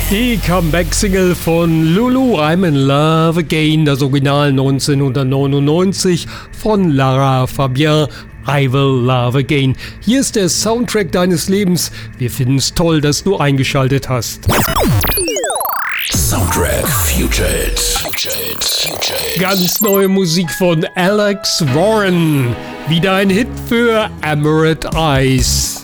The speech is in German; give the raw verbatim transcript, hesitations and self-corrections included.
Die Comeback-Single von Lulu, I'm in Love Again, das Original neunzehnhundertneunundneunzig von Lara Fabian, I Will Love Again. Hier ist der Soundtrack deines Lebens. Wir finden es toll, dass du eingeschaltet hast. Soundtrack Futured. Futured. Futured. Ganz neue Musik von Alex Warren. Wieder ein Hit für Emerald Eyes.